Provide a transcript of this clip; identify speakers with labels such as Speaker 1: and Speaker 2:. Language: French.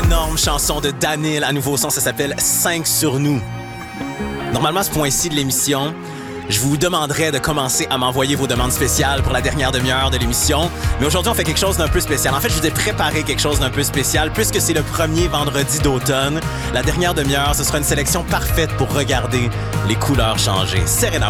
Speaker 1: énorme chanson de Danil à nouveau son, ça s'appelle 5 sur nous. Normalement, à ce point-ci de l'émission, je vous demanderais de commencer à m'envoyer vos demandes spéciales pour la dernière demi-heure de l'émission. Mais aujourd'hui, on fait quelque chose d'un peu spécial. En fait, je vous ai préparé quelque chose d'un peu spécial puisque c'est le premier vendredi d'automne. La dernière demi-heure, ce sera une sélection parfaite pour regarder les couleurs changer. Serena